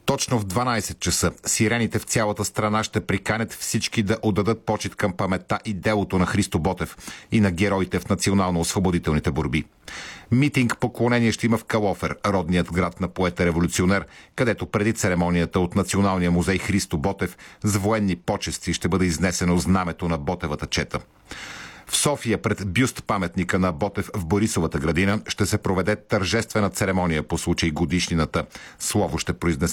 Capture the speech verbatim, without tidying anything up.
Точно в дванайсет часа сирените в цялата страна ще приканят всички да отдадат почит към паметта и делото на Христо Ботев и на героите в национално-освободителните борби. Митинг поклонение ще има в Калофер, родният град на поета-революционер, където преди церемонията от Националния музей Христо Ботев с военни почести ще бъде изнесено знамето на Ботевата чета. В София пред бюст паметника на Ботев в Борисовата градина ще се проведе тържествена церемония по случай годишнината. Слово ще произнесе